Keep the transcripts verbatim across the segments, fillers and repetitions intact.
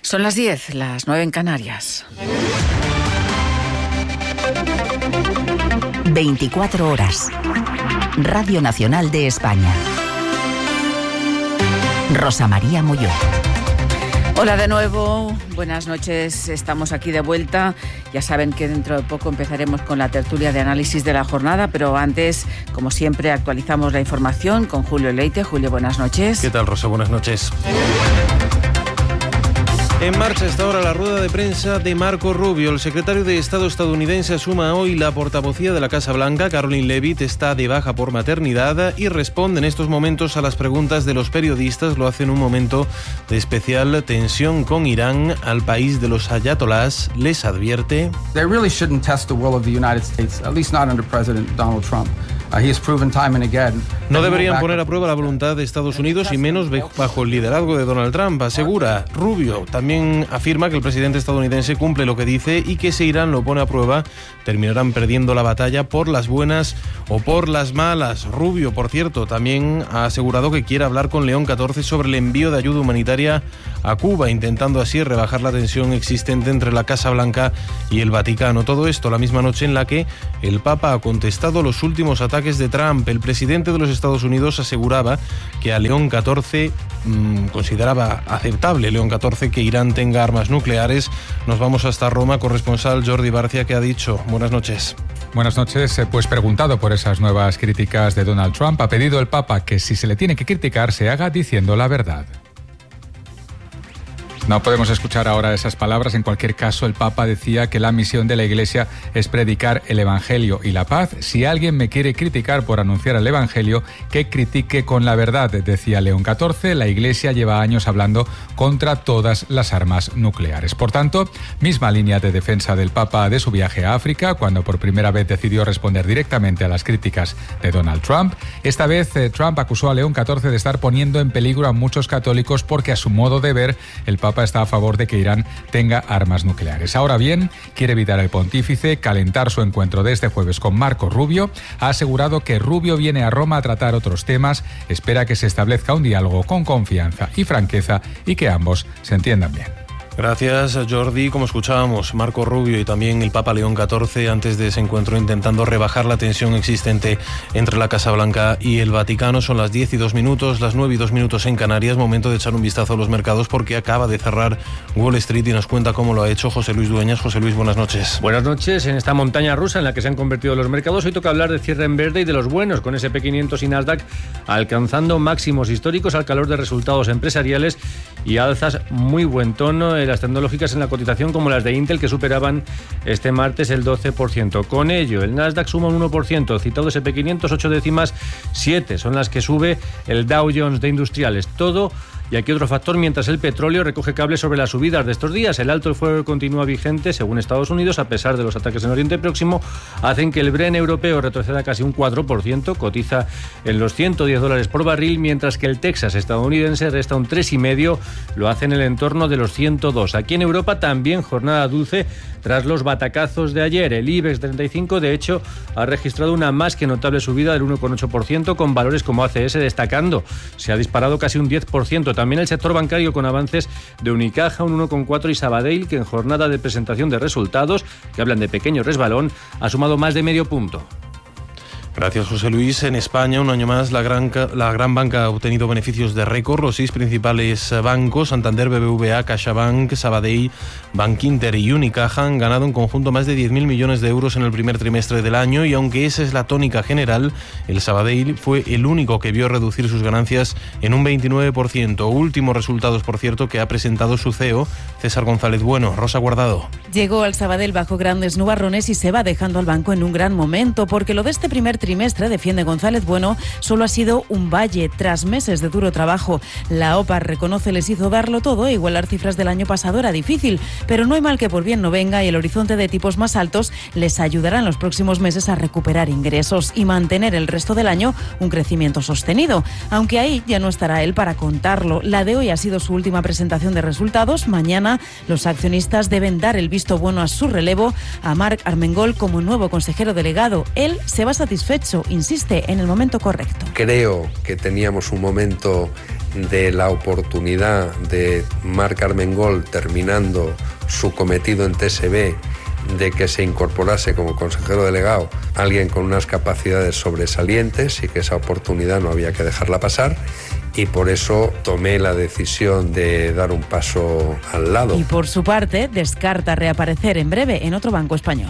Son las diez, las nueve en Canarias. veinticuatro horas. Radio Nacional de España. Rosa María Molló. Hola de nuevo, buenas noches, estamos aquí de vuelta. Ya saben que dentro de poco empezaremos con la tertulia de análisis de la jornada, pero antes, como siempre, actualizamos la información con Julio Leite. Julio, buenas noches. ¿Qué tal, Rosa? Buenas noches. En marcha está ahora la rueda de prensa de Marco Rubio. El secretario de Estado estadounidense asuma hoy la portavocía de la Casa Blanca. Caroline Leavitt está de baja por maternidad y responde en estos momentos a las preguntas de los periodistas. Lo hace en un momento de especial tensión con Irán. Al país de los ayatolás les advierte: They really shouldn't test the will of the United States, at least not under President Donald Trump. Uh, he has proven time and again. No deberían poner a prueba la voluntad de Estados Unidos y menos bajo el liderazgo de Donald Trump, asegura Rubio. También afirma que el presidente estadounidense cumple lo que dice y que si Irán lo pone a prueba terminarán perdiendo la batalla por las buenas o por las malas. Rubio, por cierto, también ha asegurado que quiere hablar con León catorce sobre el envío de ayuda humanitaria a Cuba, intentando así rebajar la tensión existente entre la Casa Blanca y el Vaticano. Todo esto la misma noche en la que el Papa ha contestado los últimos ataques de Trump. El presidente de los Estados Unidos aseguraba que a León catorce mmm, consideraba aceptable León catorce que Irán tenga armas nucleares. Nos vamos hasta Roma, corresponsal Jordi Barcia, que ha dicho. Buenas noches. Buenas noches. Pues preguntado por esas nuevas críticas de Donald Trump, ha pedido el Papa que si se le tiene que criticar se haga diciendo la verdad. No podemos escuchar ahora esas palabras. En cualquier caso, el Papa decía que la misión de la Iglesia es predicar el Evangelio y la paz. Si alguien me quiere criticar por anunciar el Evangelio, que critique con la verdad, decía León catorce. La Iglesia lleva años hablando contra todas las armas nucleares. Por tanto, misma línea de defensa del Papa de su viaje a África, cuando por primera vez decidió responder directamente a las críticas de Donald Trump. Esta vez, eh, Trump acusó a León catorce de estar poniendo en peligro a muchos católicos porque, a su modo de ver, el Papa está a favor de que Irán tenga armas nucleares. Ahora bien, quiere evitar el pontífice calentar su encuentro de este jueves con Marco Rubio. Ha asegurado que Rubio viene a Roma a tratar otros temas, espera que se establezca un diálogo con confianza y franqueza y que ambos se entiendan bien. Gracias, Jordi. Como escuchábamos, Marco Rubio y también el Papa León catorce antes de ese encuentro intentando rebajar la tensión existente entre la Casa Blanca y el Vaticano. Son las diez y dos minutos, las nueve y dos minutos en Canarias. Momento de echar un vistazo a los mercados porque acaba de cerrar Wall Street y nos cuenta cómo lo ha hecho José Luis Dueñas. José Luis, buenas noches. Buenas noches. En esta montaña rusa en la que se han convertido los mercados, hoy toca hablar de cierre en verde y de los buenos, con ese ese and pe quinientos y Nasdaq alcanzando máximos históricos al calor de resultados empresariales y alzas muy buen tono en las tecnológicas en la cotización, como las de Intel, que superaban este martes el doce por ciento. Con ello, el Nasdaq suma un uno por ciento, citado ese and pe quinientos, ocho décimas, siete son las que sube el Dow Jones de industriales. Todo. Y aquí otro factor, mientras el petróleo recoge cable sobre las subidas de estos días. El alto el fuego continúa vigente, según Estados Unidos, a pesar de los ataques en Oriente Próximo, hacen que el Brent europeo retroceda casi un cuatro por ciento, cotiza en los ciento diez dólares por barril, mientras que el Texas estadounidense resta un tres coma cinco, lo hace en el entorno de los ciento dos. Aquí en Europa también jornada dulce tras los batacazos de ayer. El IBEX treinta y cinco, de hecho, ha registrado una más que notable subida del uno coma ocho por ciento, con valores como A C S destacando. Se ha disparado casi un diez por ciento. También el sector bancario con avances de Unicaja, un uno coma cuatro, y Sabadell, que en jornada de presentación de resultados, que hablan de pequeño resbalón, ha sumado más de medio punto. Gracias, José Luis. En España, un año más, la gran, la gran banca ha obtenido beneficios de récord. Los seis principales bancos, Santander, B B V A, CaixaBank, Sabadell, Bankinter y Unicaja, han ganado en conjunto más de diez mil millones de euros en el primer trimestre del año, y aunque esa es la tónica general, el Sabadell fue el único que vio reducir sus ganancias en un veintinueve por ciento. Últimos resultados, por cierto, que ha presentado su C E O, César González Bueno. Rosa Guardado. Llegó al Sabadell bajo grandes nubarrones y se va dejando al banco en un gran momento, porque lo de este primer trimestre, defiende González Bueno, solo ha sido un valle tras meses de duro trabajo. La OPA reconoce les hizo darlo todo, igualar cifras del año pasado era difícil, pero no hay mal que por bien no venga, y el horizonte de tipos más altos les ayudará en los próximos meses a recuperar ingresos y mantener el resto del año un crecimiento sostenido, aunque ahí ya no estará él para contarlo. La de hoy ha sido su última presentación de resultados. Mañana los accionistas deben dar el visto bueno a su relevo, a Marc Armengol como nuevo consejero delegado. Él se va satisfecho hecho, insiste, en el momento correcto. Creo que teníamos un momento de la oportunidad de Marc Armengol terminando su cometido en T S B, de que se incorporase como consejero delegado alguien con unas capacidades sobresalientes y que esa oportunidad no había que dejarla pasar, y por eso tomé la decisión de dar un paso al lado. Y por su parte, descarta reaparecer en breve en otro banco español.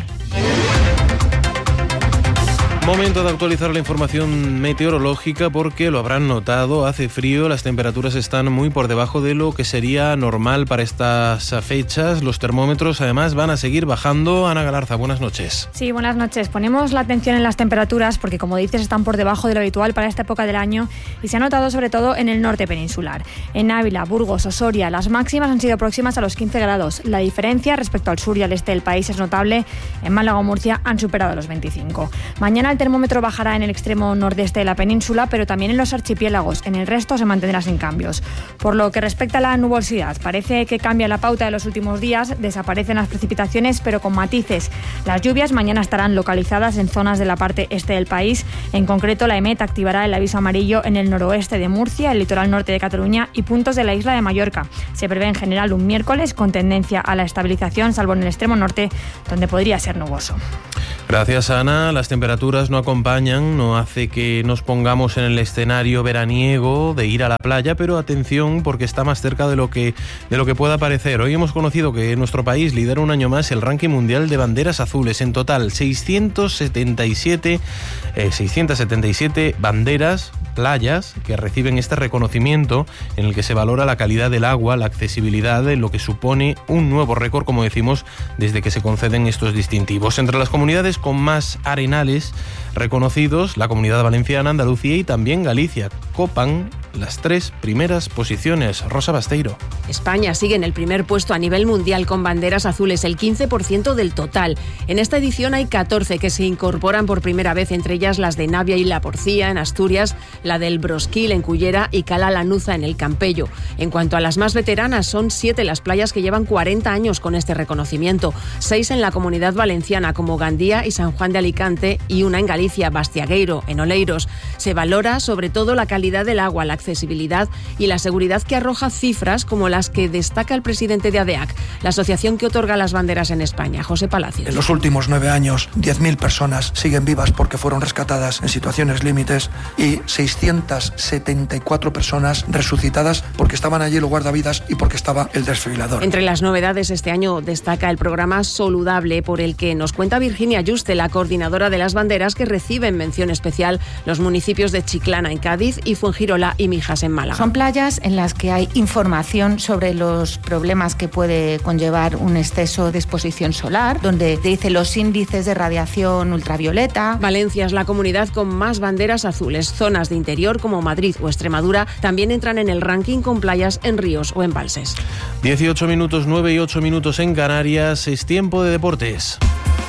Momento de actualizar la información meteorológica porque lo habrán notado, hace frío, las temperaturas están muy por debajo de lo que sería normal para estas fechas. Los termómetros además van a seguir bajando. Ana Galarza, buenas noches. Sí, buenas noches. Ponemos la atención en las temperaturas porque, como dices, están por debajo de lo habitual para esta época del año y se ha notado sobre todo en el norte peninsular. En Ávila, Burgos o Soria, las máximas han sido próximas a los quince grados. La diferencia respecto al sur y al este del país es notable. En Málaga o Murcia han superado los veinticinco. Mañana el termómetro bajará en el extremo nordeste de la península, pero también en los archipiélagos. En el resto se mantendrá sin cambios. Por lo que respecta a la nubosidad, parece que cambia la pauta de los últimos días. Desaparecen las precipitaciones, pero con matices. Las lluvias mañana estarán localizadas en zonas de la parte este del país. En concreto, la EMET activará el aviso amarillo en el noroeste de Murcia, el litoral norte de Cataluña y puntos de la isla de Mallorca. Se prevé en general un miércoles con tendencia a la estabilización, salvo en el extremo norte, donde podría ser nuboso. Gracias, Ana. Las temperaturas no acompañan, no hace que nos pongamos en el escenario veraniego de ir a la playa, pero atención porque está más cerca de lo que, de lo que pueda parecer. Hoy hemos conocido que nuestro país lidera un año más el ranking mundial de banderas azules. En total, seiscientas setenta y siete, eh, seiscientas setenta y siete banderas, playas, que reciben este reconocimiento en el que se valora la calidad del agua, la accesibilidad, en lo que supone un nuevo récord, como decimos, desde que se conceden estos distintivos. Entre las comunidades con más arenales reconocidos, la Comunidad Valenciana, Andalucía y también Galicia copan las tres primeras posiciones. Rosa Basteiro. España sigue en el primer puesto a nivel mundial con banderas azules, el quince por ciento del total. En esta edición hay catorce que se incorporan por primera vez, entre ellas las de Navia y La Porcía en Asturias, la del Brosquil en Cullera y Cala Lanuza en el Campello. En cuanto a las más veteranas, son siete las playas que llevan cuarenta años con este reconocimiento, seis en la Comunidad Valenciana como Gandía y San Juan de Alicante y una en Galicia, Bastiagueiro, en Oleiros. Se valora sobre todo la calidad del agua, la accesibilidad y la seguridad que arroja cifras como las que destaca el presidente de ADEAC, la asociación que otorga las banderas en España, José Palacios. En los últimos nueve años, diez mil personas siguen vivas porque fueron rescatadas en situaciones límites y seiscientas setenta y cuatro personas resucitadas porque estaban allí los guardavidas y porque estaba el desfibrilador. Entre las novedades este año destaca el programa Soludable, por el que nos cuenta Virginia Yuste, la coordinadora de las banderas, que reciben mención especial los municipios de Chiclana en Cádiz y Fuengirola y Mijas en Málaga. Son playas en las que hay información sobre los problemas que puede conllevar un exceso de exposición solar, donde te dice los índices de radiación ultravioleta. Valencia es la comunidad con más banderas azules. Zonas de interior como Madrid o Extremadura también entran en el ranking con playas en ríos o embalses. dieciocho minutos, nueve y ocho minutos en Canarias. Es tiempo de deportes.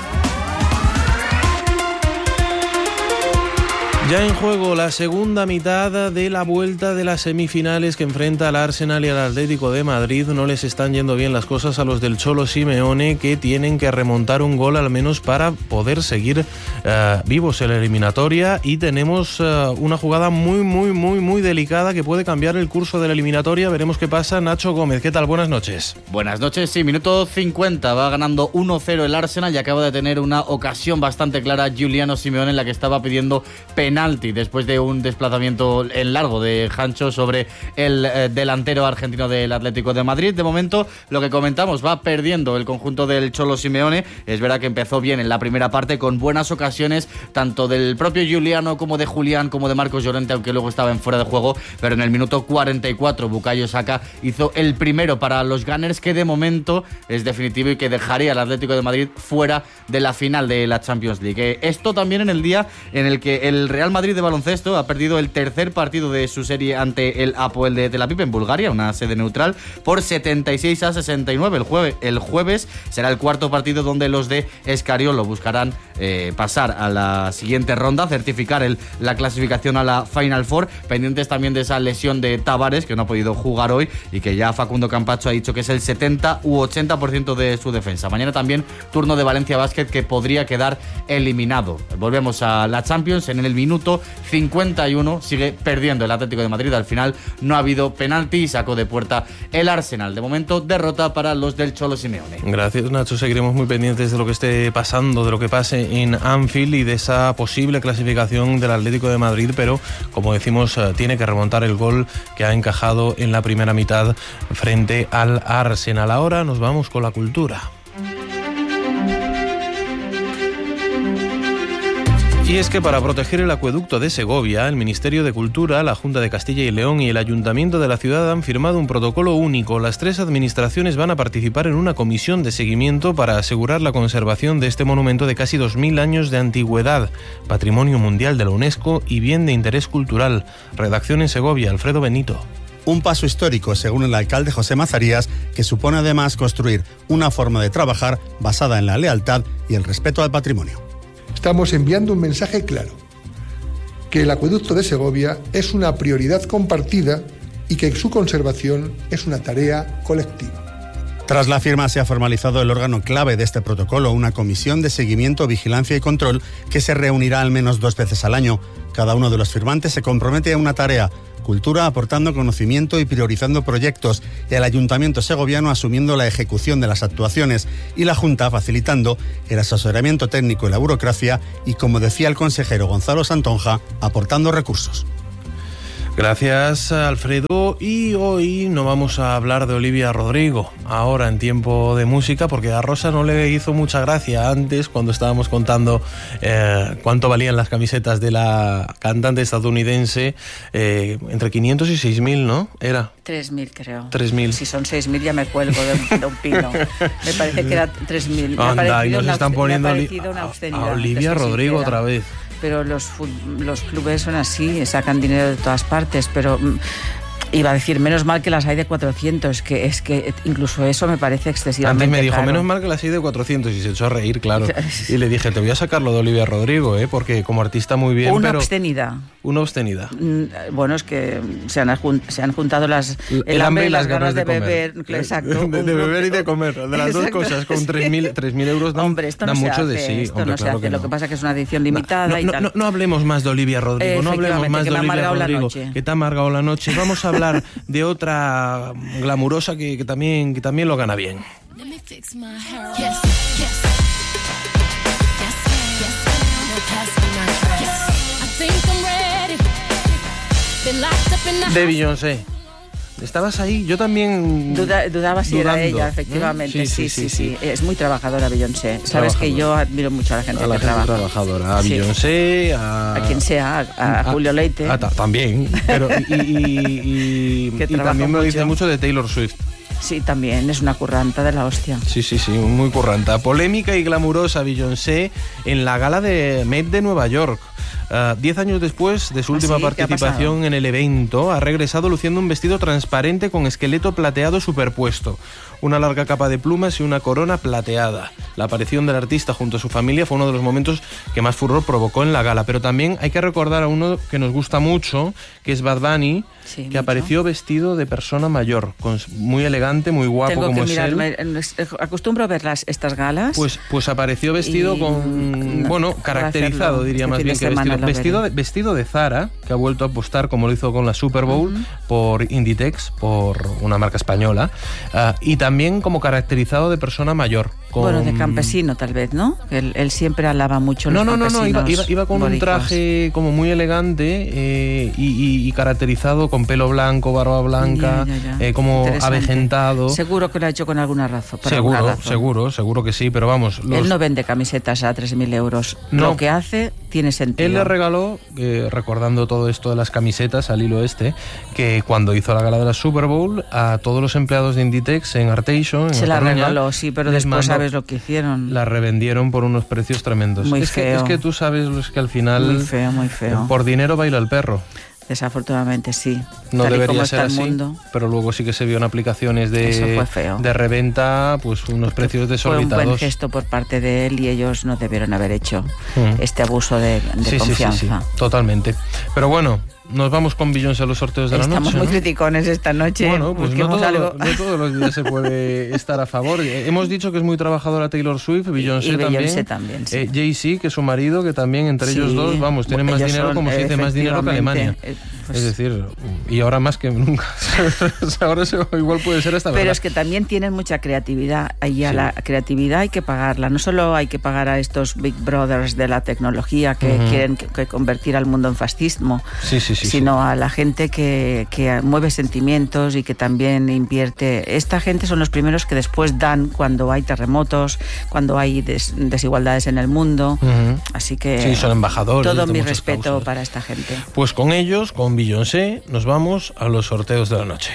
Ya en juego la segunda mitad de la vuelta de las semifinales que enfrenta al Arsenal y al Atlético de Madrid. No les están yendo bien las cosas a los del Cholo Simeone, que tienen que remontar un gol al menos para poder seguir uh, vivos en la eliminatoria. Y tenemos uh, una jugada muy, muy, muy, muy delicada que puede cambiar el curso de la eliminatoria. Veremos qué pasa. Nacho Gómez, ¿qué tal? Buenas noches. Buenas noches, sí, minuto cincuenta. Va ganando uno cero el Arsenal y acaba de tener una ocasión bastante clara Giuliano Simeone en la que estaba pidiendo penalti después de un desplazamiento en largo de Sancho sobre el eh, delantero argentino del Atlético de Madrid. De momento, lo que comentamos, va perdiendo el conjunto del Cholo Simeone. Es verdad que empezó bien en la primera parte con buenas ocasiones, tanto del propio Giuliano como de Julián, como de Marcos Llorente, aunque luego estaba en fuera de juego, pero en el minuto cuarenta y cuatro Bukayo Saka hizo el primero para los Gunners, que de momento es definitivo y que dejaría al Atlético de Madrid fuera de la final de la Champions League. Esto también en el día en el que el Real Real Madrid de baloncesto ha perdido el tercer partido de su serie ante el Apoel de Tel Aviv en Bulgaria, una sede neutral, por setenta y seis a sesenta y nueve. El, jueves, el jueves será el cuarto partido donde los de Escariolo buscarán eh, pasar a la siguiente ronda, certificar el, la clasificación a la Final Four, pendientes también de esa lesión de Tavares, que no ha podido jugar hoy y que ya Facundo Campacho ha dicho que es el setenta u ochenta por ciento de su defensa. Mañana también turno de Valencia Basket, que podría quedar eliminado. Volvemos a la Champions. En el minuto cincuenta y uno sigue perdiendo el Atlético de Madrid. Al final no ha habido penalti y sacó de puerta el Arsenal. De momento, derrota para los del Cholo Simeone. Gracias, Nacho. Seguiremos muy pendientes de lo que esté pasando, de lo que pase en Anfield y de esa posible clasificación del Atlético de Madrid, pero como decimos, tiene que remontar el gol que ha encajado en la primera mitad frente al Arsenal. Ahora nos vamos con la cultura. Y es que para proteger el acueducto de Segovia, el Ministerio de Cultura, la Junta de Castilla y León y el Ayuntamiento de la ciudad han firmado un protocolo único. Las tres administraciones van a participar en una comisión de seguimiento para asegurar la conservación de este monumento de casi dos mil años de antigüedad, Patrimonio Mundial de la UNESCO y bien de interés cultural. Redacción en Segovia, Alfredo Benito. Un paso histórico, según el alcalde José Mazarías, que supone además construir una forma de trabajar basada en la lealtad y el respeto al patrimonio. Estamos enviando un mensaje claro, que el acueducto de Segovia es una prioridad compartida y que su conservación es una tarea colectiva. Tras la firma se ha formalizado el órgano clave de este protocolo, una comisión de seguimiento, vigilancia y control que se reunirá al menos dos veces al año. Cada uno de los firmantes se compromete a una tarea: Cultura aportando conocimiento y priorizando proyectos, y el Ayuntamiento segoviano asumiendo la ejecución de las actuaciones y la Junta facilitando el asesoramiento técnico y la burocracia y, como decía el consejero Gonzalo Santonja, aportando recursos. Gracias, Alfredo. Y hoy no vamos a hablar de Olivia Rodrigo, ahora en tiempo de música, porque a Rosa no le hizo mucha gracia antes cuando estábamos contando eh, cuánto valían las camisetas de la cantante estadounidense, eh, entre quinientos y seis mil, ¿no? Era tres mil, creo. tres mil. Si son seis mil ya me cuelgo de, de un pino. Me parece que era tres mil. Anda, y nos una, están poniendo me ha una obscenidad, a Olivia Rodrigo otra vez. Pero los, los clubes son así, sacan dinero de todas partes, pero iba a decir, menos mal que las hay de cuatrocientos, que es que incluso eso me parece excesivamente Antes me dijo, caro. Menos mal que las hay de cuatrocientos, y se echó a reír, claro. Y le dije, te voy a sacar lo de Olivia Rodrigo, ¿eh? Porque como artista muy bien, una pero... obscenidad. Una obscenidad. Bueno, es que se han, se han juntado las, el, el hambre y las ganas de, de beber. Exacto. De, de beber y de comer, de las Exacto, dos cosas. Con sí. tres mil euros dan, Hombre, esto no dan se mucho hace, de sí. Esto Hombre, no claro se hace, que no. lo que pasa es que es una edición limitada no, y no, tal. No, no hablemos más de Olivia Rodrigo, no hablemos más de Olivia Rodrigo, que te ha amargado la noche. Vamos a hablar de otra glamurosa que, que, también, que también lo gana bien. De Beyoncé. ¿Estabas ahí? Yo también... Duda, dudaba si dudando, era ella, efectivamente. ¿eh? Sí, sí, sí, sí, sí, sí. Es muy trabajadora Beyoncé. Sabes Trabajadora. que yo admiro mucho a la gente a la que gente trabaja. trabajadora. A Sí. Beyoncé, a... A quien sea, a, a Julio Leite. A, a, también. Pero, y y, y, Que y trabaja también me mucho. dice mucho de Taylor Swift. Sí, también, es una curranta de la hostia. Sí, sí, sí, muy curranta. Polémica y glamurosa Beyoncé en la gala de Met de Nueva York. Uh, diez años después de su última ¿Ah, sí? ¿Qué ha participación pasado? en el evento, ha regresado luciendo un vestido transparente con esqueleto plateado superpuesto, una larga capa de plumas y una corona plateada. La aparición del artista junto a su familia fue uno de los momentos que más furor provocó en la gala, pero también hay que recordar a uno que nos gusta mucho, que es Bad Bunny, Sí, que mucho. apareció vestido de persona mayor, con, muy elegante, muy guapo. Tengo como que es él. mirarme, acostumbro a ver las, estas galas. Pues, pues apareció vestido Y- con, no, bueno, para caracterizado, hacerlo. diría Este más fin de bien que semana vestido. lo Vestido veré. de, vestido de Zara, que ha vuelto a apostar, como lo hizo con la Super Bowl, uh-huh. por Inditex, por una marca española, uh, y también como caracterizado de persona mayor. Con... Bueno, de campesino tal vez, ¿no? Él, él siempre alaba mucho No, los no, no, no, iba, campesinos iba, iba con un boricuas. traje como muy elegante eh, y, y, y caracterizado con pelo blanco, barba blanca, Ya, ya, ya. eh, como Interesante. avejentado. Seguro que lo ha hecho con alguna razón. por Seguro, alguna razón. seguro, seguro que sí, pero vamos. Los... Él no vende camisetas a tres mil euros. No. Lo que hace tiene sentido. Él le regaló, eh, recordando todo esto de las camisetas al hilo este, que cuando hizo la gala de la Super Bowl, a todos los empleados de Inditex en Arteixo, en Se la Coruña, regaló, sí, pero después mandó, sabes lo que hicieron. La revendieron por unos precios tremendos. Muy es, feo. Que, es que tú sabes es que al final... Muy feo, muy feo. Por dinero baila el perro. Desafortunadamente sí. No Tal y debería como ser está el así, mundo. pero luego sí que se vio en aplicaciones de, Eso fue feo. de reventa, pues unos precios desorbitados. Fue un buen gesto por parte de él y ellos no debieron haber hecho Mm. este abuso de, de Sí, sí, confianza. sí, sí, totalmente. Pero bueno, nos vamos con Beyoncé a los sorteos de la Estamos noche. muy ¿no? criticones esta noche. Bueno, pues no, busquemos todo algo. lo- no todos los días se puede estar a favor. Eh, Hemos dicho que es muy trabajadora Taylor Swift, Beyoncé y también. Beyoncé también, sí. Eh, Jay-Z, que es su marido, que también entre ellos Sí. dos, vamos, tienen más Ellos dinero, son, como se dice, más dinero que Alemania. efectivamente, eh, pues- es decir, y ahora más que nunca. Ahora se- igual puede ser esta Pero verdad. es que también tienen mucha creatividad. Ahí a Sí. la creatividad hay que pagarla. No solo hay que pagar a estos big brothers de la tecnología que Ujú. quieren que, que convertir al mundo en fascismo, Sí, sí, sí. sino a la gente que, que mueve sentimientos y que también invierte. Esta gente son los primeros que después dan cuando hay terremotos, cuando hay des- desigualdades en el mundo. Ujú. Así que Sí, son embajadores todo de mi muchas respeto causas. para esta gente. Pues con ellos, con Beyoncé, nos vamos a los sorteos de la noche.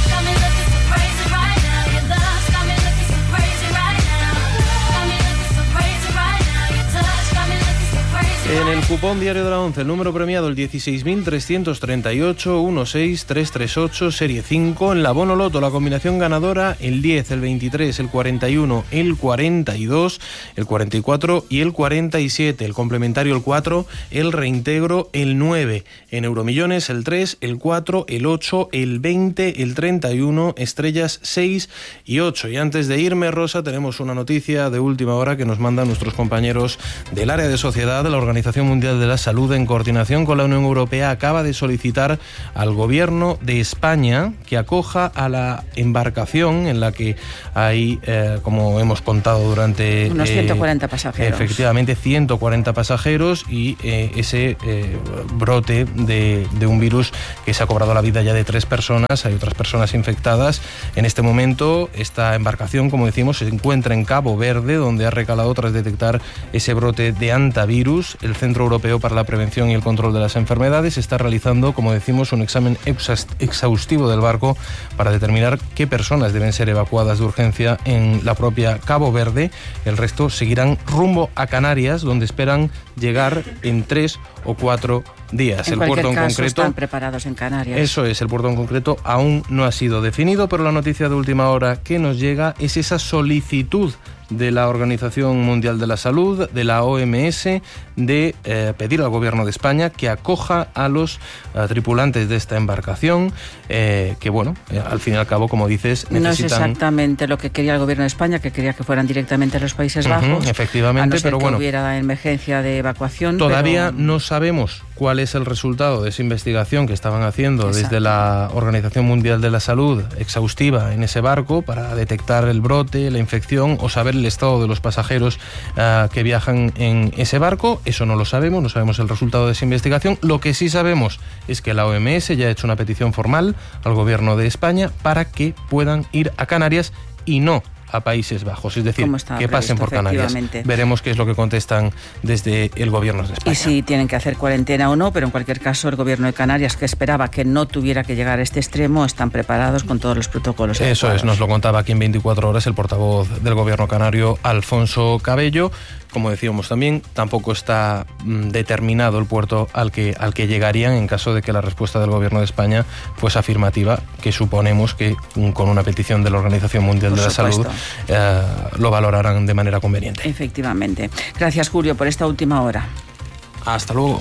En el cupón diario de la once, el número premiado el dieciséis mil trescientos treinta y ocho, dieciséis mil trescientos treinta y ocho, serie cinco. En la Bono Loto, la combinación ganadora, el diez, el veintitrés, el cuarenta y uno, el cuarenta y dos, el cuarenta y cuatro y el cuarenta y siete. El complementario, el cuatro, el reintegro, el nueve. En Euromillones, el tres, el cuatro, el ocho, el veinte, el treinta y uno, estrellas seis y ocho. Y antes de irme, Rosa, tenemos una noticia de última hora que nos mandan nuestros compañeros del área de sociedad de la Organización Mundial de la Salud, en coordinación con la Unión Europea, acaba de solicitar al gobierno de España que acoja a la embarcación en la que hay, eh, como hemos contado durante... Unos eh, ciento cuarenta pasajeros. Efectivamente, ciento cuarenta pasajeros y eh, ese eh, brote de, de un virus que se ha cobrado la vida ya de tres personas. Hay otras personas infectadas. En este momento, esta embarcación, como decimos, se encuentra en Cabo Verde, donde ha recalado tras detectar ese brote de hantavirus. El Centro Europeo para la Prevención y el Control de las Enfermedades está realizando, como decimos, un examen exhaustivo del barco para determinar qué personas deben ser evacuadas de urgencia en la propia Cabo Verde. El resto seguirán rumbo a Canarias, donde esperan llegar en tres o cuatro días. En el cualquier puerto en caso, concreto... están preparados en Canarias. Eso es, el puerto en concreto aún no ha sido definido, pero la noticia de última hora que nos llega es esa solicitud de la Organización Mundial de la Salud, de la O M S, de eh, pedir al Gobierno de España que acoja a los uh, tripulantes de esta embarcación, eh, que bueno, eh, al fin y al cabo, como dices, necesitan... No es exactamente lo que quería el Gobierno de España, que quería que fueran directamente a los Países Bajos. Uh-huh, efectivamente, a no ser pero que bueno, hubiera emergencia de evacuación. todavía pero... no sabemos cuál es el resultado de esa investigación que estaban haciendo Exacto. desde la Organización Mundial de la Salud, exhaustiva en ese barco, para detectar el brote, la infección o saber el estado de los pasajeros uh, que viajan en ese barco. Eso no lo sabemos, no sabemos el resultado de esa investigación. Lo que sí sabemos es que la O M S ya ha hecho una petición formal al Gobierno de España para que puedan ir a Canarias y no a Países Bajos, es decir, que pasen por Canarias. Veremos qué es lo que contestan desde el Gobierno de España. Y si tienen que hacer cuarentena o no, pero en cualquier caso el Gobierno de Canarias, que esperaba que no tuviera que llegar a este extremo, están preparados con todos los protocolos. Eso adecuados. Es, nos lo contaba aquí en veinticuatro horas el portavoz del Gobierno canario, Alfonso Cabello. Como decíamos también, tampoco está mm, determinado el puerto al que, al que llegarían en caso de que la respuesta del Gobierno de España fuese afirmativa, que suponemos que mm, con una petición de la Organización Mundial Por de supuesto. la Salud eh, lo valorarán de manera conveniente. Efectivamente. Gracias, Julio, por esta última hora. Hasta luego.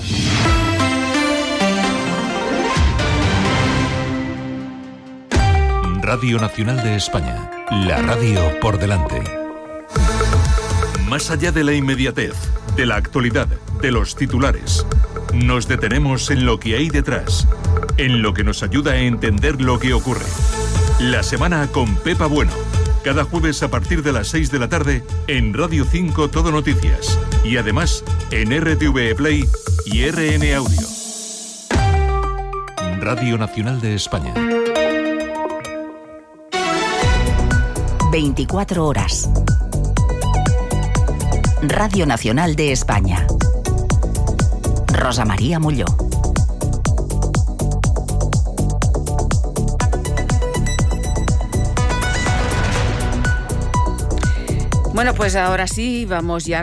Radio Nacional de España, la radio por delante. Más allá de la inmediatez, de la actualidad, de los titulares, nos detenemos en lo que hay detrás, en lo que nos ayuda a entender lo que ocurre. La semana con Pepa Bueno, cada jueves a partir de las seis de la tarde en Radio cinco Todo Noticias y además en R T V E Play y R N Audio. Radio Nacional de España. veinticuatro horas. Radio Nacional de España. Rosa María Molló. Bueno, pues ahora sí, vamos ya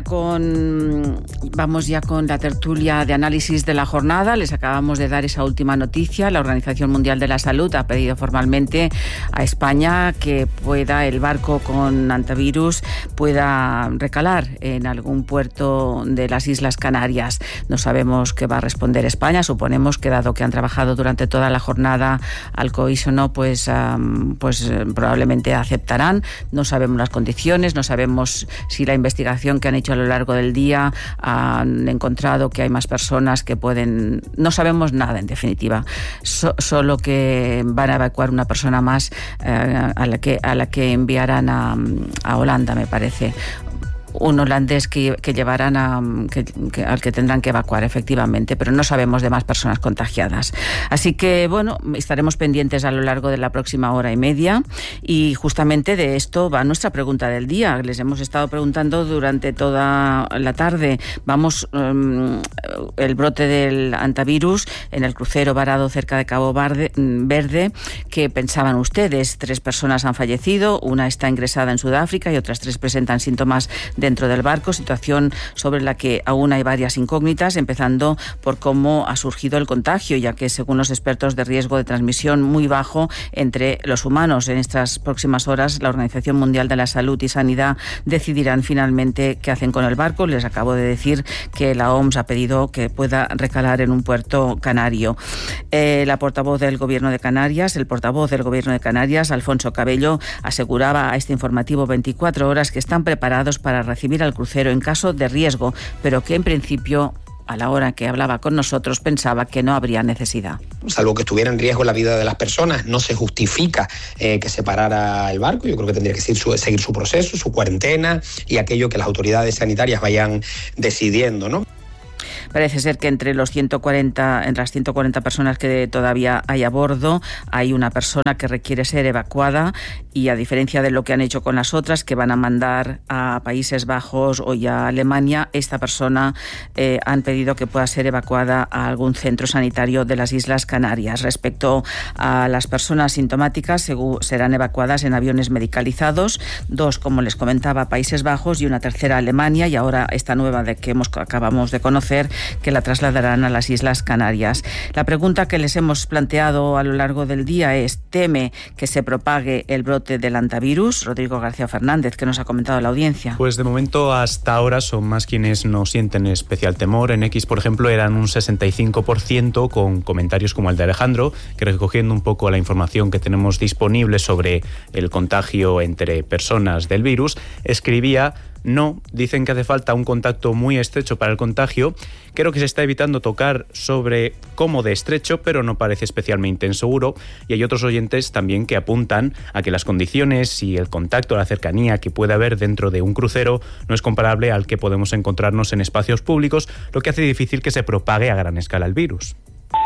con vamos ya con la tertulia de análisis de la jornada. Les acabamos de dar esa última noticia. La Organización Mundial de la Salud ha pedido formalmente a España que pueda el barco con antivirus pueda recalar en algún puerto de las Islas Canarias. No sabemos qué va a responder España. Suponemos que, dado que han trabajado durante toda la jornada al coísono, pues, um, pues probablemente aceptarán. No sabemos las condiciones, no sabemos si la investigación que han hecho a lo largo del día han encontrado que hay más personas que pueden... No sabemos nada, en definitiva. So, solo que van a evacuar una persona más eh, a la que, a la que enviarán a, a Holanda, me parece. Un holandés que, que llevarán a, que, que, al que tendrán que evacuar, efectivamente, pero no sabemos de más personas contagiadas. Así que, bueno, estaremos pendientes a lo largo de la próxima hora y media, y justamente de esto va nuestra pregunta del día. Les hemos estado preguntando durante toda la tarde. Vamos, um, el brote del antivirus en el crucero varado cerca de Cabo Verde, Verde, ¿qué pensaban ustedes? Tres personas han fallecido, una está ingresada en Sudáfrica y otras tres presentan síntomas de dentro del barco, situación sobre la que aún hay varias incógnitas, empezando por cómo ha surgido el contagio, ya que según los expertos de riesgo de transmisión muy bajo entre los humanos. En estas próximas horas la Organización Mundial de la Salud y Sanidad decidirán finalmente qué hacen con el barco. Les acabo de decir que la O M S ha pedido que pueda recalar en un puerto canario. Eh, la portavoz del Gobierno de Canarias, el portavoz del Gobierno de Canarias, Alfonso Cabello, aseguraba a este informativo veinticuatro horas que están preparados para recibir al crucero en caso de riesgo, pero que en principio, a la hora que hablaba con nosotros, pensaba que no habría necesidad. Salvo que estuviera en riesgo la vida de las personas, no se justifica eh, que se parara el barco. Yo creo que tendría que seguir su, seguir su proceso, su cuarentena y aquello que las autoridades sanitarias vayan decidiendo, ¿no? Parece ser que entre los ciento cuarenta, entre las ciento cuarenta personas que todavía hay a bordo, hay una persona que requiere ser evacuada, y a diferencia de lo que han hecho con las otras, que van a mandar a Países Bajos o ya a Alemania, esta persona eh, han pedido que pueda ser evacuada a algún centro sanitario de las Islas Canarias. Respecto a las personas sintomáticas, según, serán evacuadas en aviones medicalizados, dos, como les comentaba, a Países Bajos y una tercera a Alemania, y ahora esta nueva de que hemos, acabamos de conocer, que la trasladarán a las Islas Canarias. La pregunta que les hemos planteado a lo largo del día es: ¿teme que se propague el brote del antivirus? Rodrigo García Fernández, ¿qué nos ha comentado la audiencia? Pues de momento hasta ahora son más quienes no sienten especial temor. En X, por ejemplo, eran un sesenta y cinco por ciento, con comentarios como el de Alejandro, que, recogiendo un poco la información que tenemos disponible sobre el contagio entre personas del virus, escribía: no, dicen que hace falta un contacto muy estrecho para el contagio. Creo que se está evitando tocar sobre cómo de estrecho, pero no parece especialmente inseguro. Y hay otros oyentes también que apuntan a que las condiciones y el contacto, la cercanía que puede haber dentro de un crucero no es comparable al que podemos encontrarnos en espacios públicos, lo que hace difícil que se propague a gran escala el virus.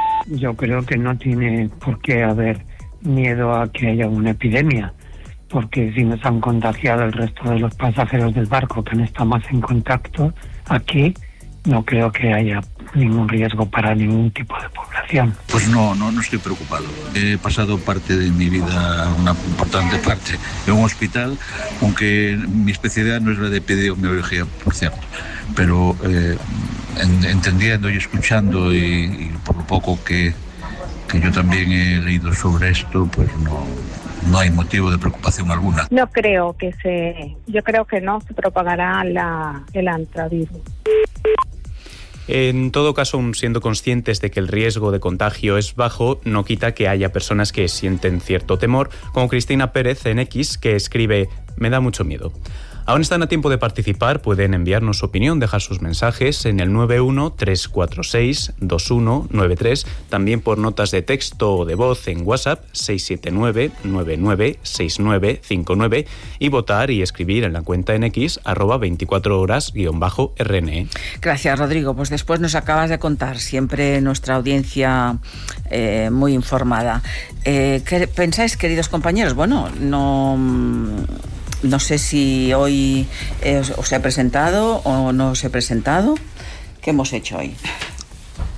Yo creo que no tiene por qué haber miedo a que haya una epidemia, porque si nos han contagiado el resto de los pasajeros del barco que han estado más en contacto aquí, no creo que haya ningún riesgo para ningún tipo de población. Pues no, no, no estoy preocupado. He pasado parte de mi vida, una importante parte, en un hospital, aunque mi especialidad no es la de epidemiología, por cierto, pero eh, en, entendiendo y escuchando y, y por lo poco que, que yo también he leído sobre esto, pues no... no hay motivo de preocupación alguna. No creo que se, yo creo que no se propagará la, el antivirus. En todo caso, aun siendo conscientes de que el riesgo de contagio es bajo, no quita que haya personas que sienten cierto temor, como Cristina Pérez en X, que escribe: me da mucho miedo. Aún están a tiempo de participar, pueden enviarnos su opinión, dejar sus mensajes en el nueve uno tres cuatro seis dos uno nueve tres, también por notas de texto o de voz en WhatsApp seis siete nueve nueve nueve seis nueve cinco nueve, y votar y escribir en la cuenta en X arroba veinticuatro horas guión bajo R N E. Gracias, Rodrigo. Pues después nos acabas de contar, siempre nuestra audiencia eh, muy informada. Eh, ¿qué pensáis, queridos compañeros? Bueno, no... No sé si hoy eh, os, os he presentado o no os he presentado. ¿Qué hemos hecho hoy?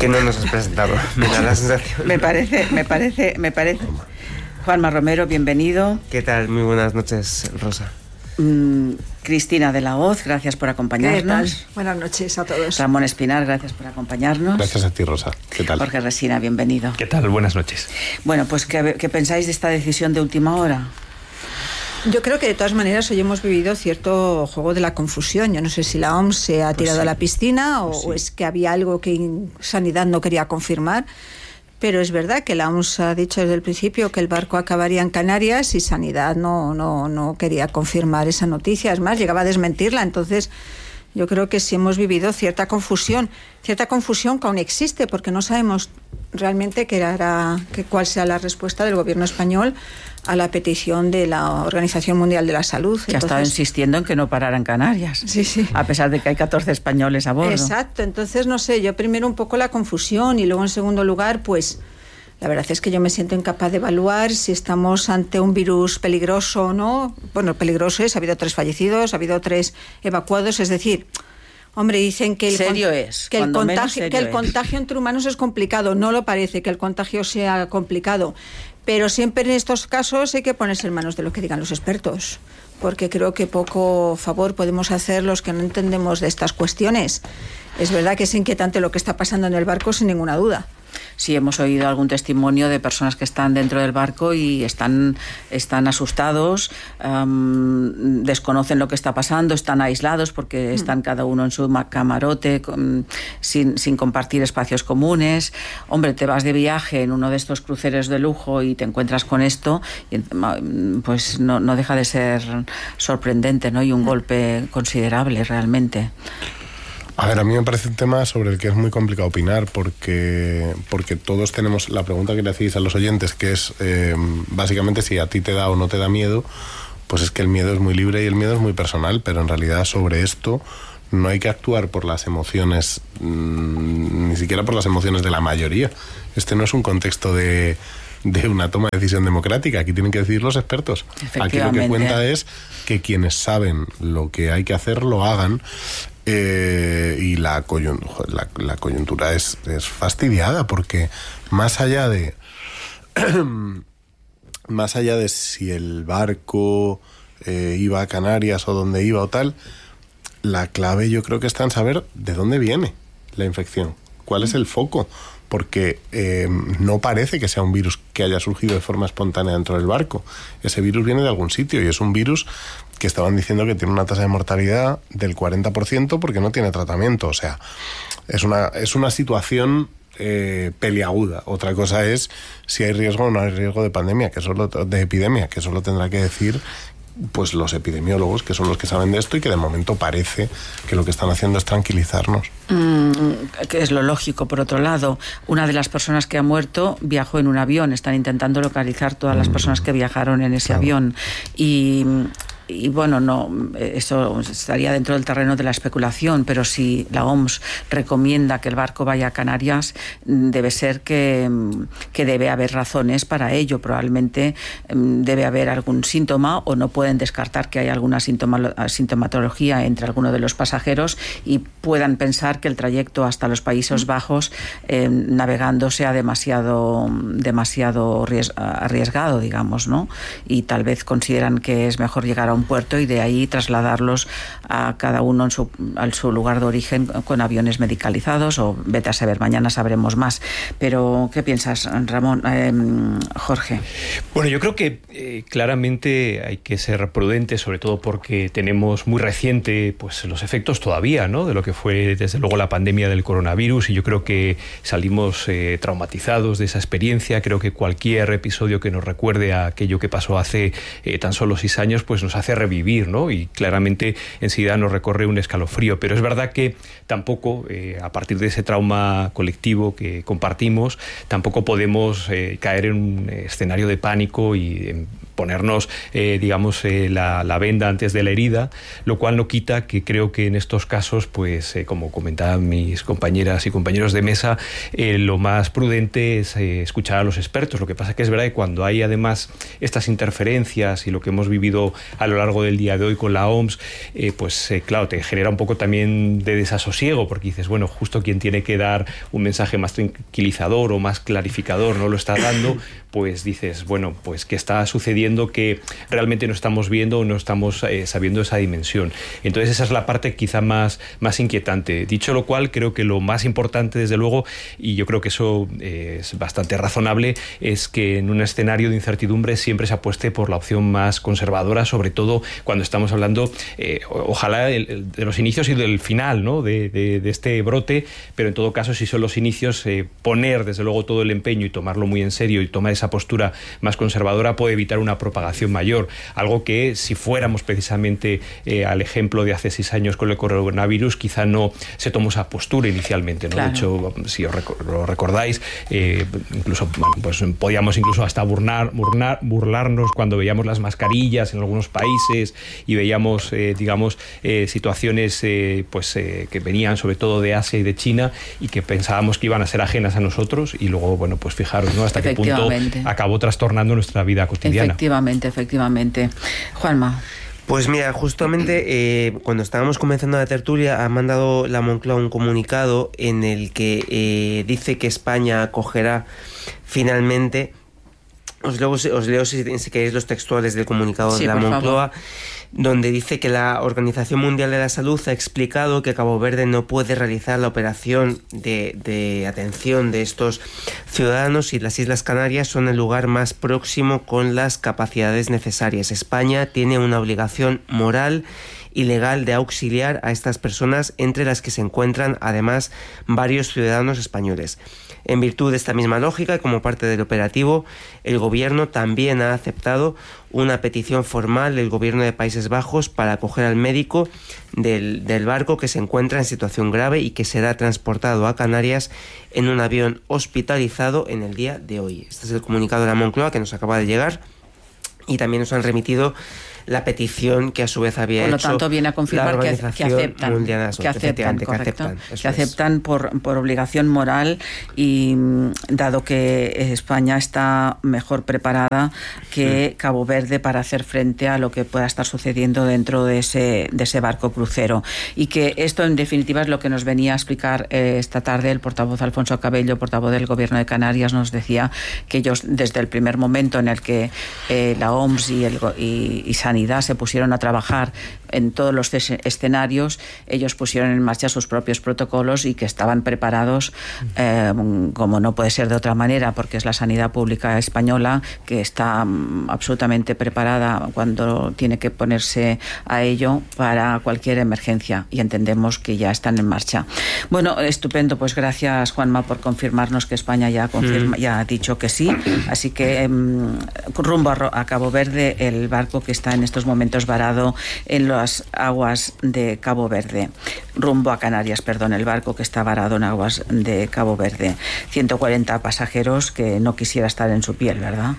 que no nos has presentado, me da la sensación. Me parece, me parece, me parece. Juanma Romero, bienvenido. ¿Qué tal? Muy buenas noches, Rosa. Mm, Cristina de la Hoz, gracias por acompañarnos. ¿Qué tal? Buenas noches a todos. Ramón Espinar, gracias por acompañarnos. Gracias a ti, Rosa. ¿Qué tal? Jorge Resina, bienvenido. ¿Qué tal? Buenas noches. Bueno, pues ¿qué, qué pensáis de esta decisión de última hora? Yo creo que de todas maneras hoy hemos vivido cierto juego de la confusión. Yo no sé si la O M S se ha tirado pues sí. a la piscina o, pues sí. o es que había algo que Sanidad no quería confirmar. Pero es verdad que la O M S ha dicho desde el principio que el barco acabaría en Canarias y Sanidad no, no, no quería confirmar esa noticia. Es más, llegaba a desmentirla. Entonces, yo creo que sí hemos vivido cierta confusión. Cierta confusión que aún existe porque no sabemos realmente qué era, que cuál sea la respuesta del gobierno español a la petición de la Organización Mundial de la Salud. Que Entonces, ha estado insistiendo en que no parara en Canarias, sí, sí. a pesar de que hay catorce españoles a bordo. Exacto, entonces no sé, yo primero un poco la confusión y luego en segundo lugar, pues la verdad es que yo me siento incapaz de evaluar si estamos ante un virus peligroso o no. Bueno, peligroso es, ha habido tres fallecidos, ha habido tres evacuados, es decir... Hombre, dicen que el, serio es, que el, contagio, que el es. contagio entre humanos es complicado. No lo parece que el contagio sea complicado. Pero siempre en estos casos hay que ponerse en manos de lo que digan los expertos. Porque creo que poco favor podemos hacer los que no entendemos de estas cuestiones. Es verdad que es inquietante lo que está pasando en el barco, sin ninguna duda. Sí, hemos oído algún testimonio de personas que están dentro del barco y están, están asustados, um, desconocen lo que está pasando, están aislados porque mm. están cada uno en su camarote, con, sin, sin compartir espacios comunes. Hombre, te vas de viaje en uno de estos cruceros de lujo y te encuentras con esto, y, pues no, no deja de ser sorprendente, ¿no? Y un golpe considerable realmente. A ver, a mí me parece un tema sobre el que es muy complicado opinar porque, porque todos tenemos la pregunta que le hacéis a los oyentes, que es eh, básicamente si a ti te da o no te da miedo, pues es que el miedo es muy libre y el miedo es muy personal, pero en realidad sobre esto no hay que actuar por las emociones, mmm, ni siquiera por las emociones de la mayoría. Este no es un contexto de... de una toma de decisión democrática. Aquí tienen que decidir los expertos. Aquí lo que cuenta es que quienes saben lo que hay que hacer lo hagan. Eh, y la coyuntura, la, la coyuntura es, es fastidiada porque más allá de más allá de si el barco eh, iba a Canarias o dónde iba o tal, la clave yo creo que está en saber de dónde viene la infección, cuál es el foco, porque eh, no parece que sea un virus que haya surgido de forma espontánea dentro del barco. Ese virus viene de algún sitio y es un virus que estaban diciendo que tiene una tasa de mortalidad del cuarenta por ciento porque no tiene tratamiento. O sea, es una, es una situación eh, peliaguda. Otra cosa es si hay riesgo o no hay riesgo de pandemia, que eso lo, de epidemia, que eso lo tendrá que decir pues los epidemiólogos, que son los que saben de esto y que de momento parece que lo que están haciendo es tranquilizarnos. Mm, que es lo lógico. Por otro lado, una de las personas que ha muerto viajó en un avión. Están intentando localizar todas las personas que viajaron en ese claro. avión y... Y bueno, no, eso estaría dentro del terreno de la especulación, pero si la O M S recomienda que el barco vaya a Canarias, debe ser que, que debe haber razones para ello. Probablemente debe haber algún síntoma o no pueden descartar que hay alguna síntoma, sintomatología entre alguno de los pasajeros y puedan pensar que el trayecto hasta los Países Bajos eh, navegando sea demasiado, demasiado arriesgado, digamos, ¿no? Y tal vez consideran que es mejor llegar a un puerto y de ahí trasladarlos a cada uno en su, a su lugar de origen con aviones medicalizados o vete a saber, mañana sabremos más. Pero, ¿qué piensas, Ramón? Eh, Jorge. Bueno, yo creo que eh, claramente hay que ser prudentes, sobre todo porque tenemos muy reciente pues los efectos todavía, ¿no?, de lo que fue desde luego la pandemia del coronavirus, y yo creo que salimos eh, traumatizados de esa experiencia. Creo que cualquier episodio que nos recuerde a aquello que pasó hace eh, tan solo seis años pues nos hace revivir, ¿no? Y claramente enseguida nos recorre un escalofrío. Pero es verdad que tampoco, eh, a partir de ese trauma colectivo que compartimos, tampoco podemos eh, caer en un escenario de pánico y en ponernos, eh, digamos, eh, la, la venda antes de la herida, lo cual no quita que creo que en estos casos, pues, eh, como comentaban mis compañeras y compañeros de mesa, eh, lo más prudente es eh, escuchar a los expertos. Lo que pasa es que es verdad que cuando hay además estas interferencias y lo que hemos vivido a lo lo largo del día de hoy con la O M S, eh, pues eh, claro, te genera un poco también de desasosiego, porque dices, bueno, justo quien tiene que dar un mensaje más tranquilizador o más clarificador no lo está dando, pues dices, bueno, pues ¿qué está sucediendo que realmente no estamos viendo o no estamos eh, sabiendo esa dimensión? Entonces esa es la parte quizá más, más inquietante. Dicho lo cual, creo que lo más importante, desde luego, y yo creo que eso eh, es bastante razonable, es que en un escenario de incertidumbre siempre se apueste por la opción más conservadora, sobre todo cuando estamos hablando, eh, ojalá, el, el, de los inicios y del final, ¿no?, de, de, de este brote, pero en todo caso, si son los inicios, eh, poner desde luego todo el empeño y tomarlo muy en serio y tomar esa postura más conservadora puede evitar una propagación mayor, algo que si fuéramos precisamente eh, al ejemplo de hace seis años con el coronavirus, quizá no se tomó esa postura inicialmente, ¿no? Claro. De hecho, si os rec- lo recordáis, eh, incluso bueno, pues podíamos incluso hasta burlar, burlar, burlarnos cuando veíamos las mascarillas en algunos países y veíamos, eh, digamos, eh, situaciones eh, pues eh, que venían sobre todo de Asia y de China y que pensábamos que iban a ser ajenas a nosotros, y luego, bueno, pues fijaros, ¿no?, hasta qué punto acabó trastornando nuestra vida cotidiana. Efectivamente, efectivamente. Juanma. Pues mira, justamente eh, cuando estábamos comenzando la tertulia ha mandado la Moncloa un comunicado en el que eh, dice que España acogerá finalmente, os leo, os leo si, si queréis los textuales del comunicado sí, de la Moncloa, favor. Donde dice que la Organización Mundial de la Salud ha explicado que Cabo Verde no puede realizar la operación de, de atención de estos ciudadanos y las Islas Canarias son el lugar más próximo con las capacidades necesarias. España tiene una obligación moral y legal de auxiliar a estas personas, entre las que se encuentran además varios ciudadanos españoles. En virtud de esta misma lógica y como parte del operativo, el Gobierno también ha aceptado una petición formal del Gobierno de Países Bajos para acoger al médico del, del barco que se encuentra en situación grave y que será transportado a Canarias en un avión hospitalizado en el día de hoy. Este es el comunicado de la Moncloa que nos acaba de llegar y también nos han remitido la petición que a su vez había hecho. Por lo tanto, viene a confirmar que, que aceptan, que aceptan, que aceptan, que aceptan por, por obligación moral y dado que España está mejor preparada que sí. Cabo Verde para hacer frente a lo que pueda estar sucediendo dentro de ese, de ese barco crucero. Y que esto, en definitiva, es lo que nos venía a explicar eh, esta tarde el portavoz Alfonso Cabello, portavoz del Gobierno de Canarias, nos decía que ellos, desde el primer momento en el que eh, la O M S y, el, y, y Sanidad se pusieron a trabajar en todos los escenarios, ellos pusieron en marcha sus propios protocolos y que estaban preparados, eh, como no puede ser de otra manera, porque es la sanidad pública española que está um, absolutamente preparada cuando tiene que ponerse a ello para cualquier emergencia, y entendemos que ya están en marcha. Bueno, estupendo, pues gracias, Juanma, por confirmarnos que España ya, confirma, mm. ya ha dicho que sí, así que um, rumbo a, a Cabo Verde, el barco que está en estos momentos varado en las aguas de Cabo Verde, rumbo a Canarias, perdón, el barco que está varado en aguas de Cabo Verde. ciento cuarenta pasajeros que no quisiera estar en su piel, ¿verdad?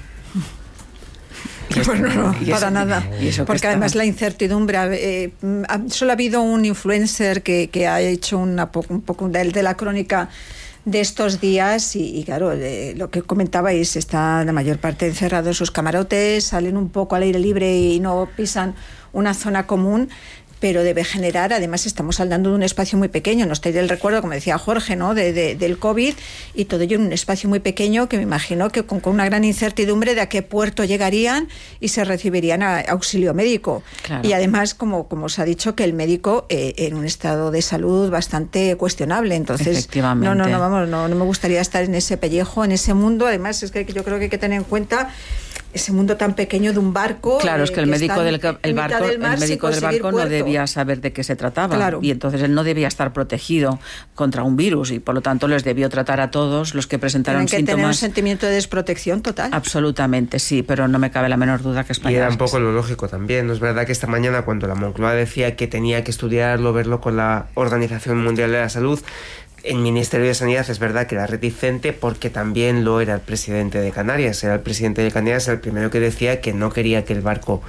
Bueno, no, para eso, nada, porque está... además la incertidumbre, eh, solo ha habido un influencer que, que ha hecho una, un poco de, de la crónica de estos días y, y claro, de, lo que comentabais, está la mayor parte encerrado en sus camarotes, salen un poco al aire libre y no pisan una zona común, pero debe generar, además estamos hablando de un espacio muy pequeño, no estoy del recuerdo, como decía Jorge, ¿no?, de, de, del COVID, y todo ello en un espacio muy pequeño que me imagino que con, con una gran incertidumbre de a qué puerto llegarían y se recibirían a, auxilio médico. Claro. Y además, como, como os ha dicho, que el médico eh, en un estado de salud bastante cuestionable, entonces no, no, no, vamos, no, no me gustaría estar en ese pellejo, en ese mundo. Además es que yo creo que hay que tener en cuenta ese mundo tan pequeño de un barco. Claro, es que el que médico del el barco, del el médico del barco no debía saber de qué se trataba, claro. Y entonces él no debía estar protegido contra un virus y por lo tanto les debió tratar a todos los que presentaron Tienen que síntomas. Tener un sentimiento de desprotección total. Absolutamente, sí, pero no me cabe la menor duda que España... Y era un poco lo lógico también, ¿no? Es verdad que esta mañana cuando la Moncloa decía que tenía que estudiarlo, verlo con la Organización Mundial de la Salud, el Ministerio de Sanidad es verdad que era reticente porque también lo era el presidente de Canarias. Era el presidente de Canarias el primero que decía que no quería que el barco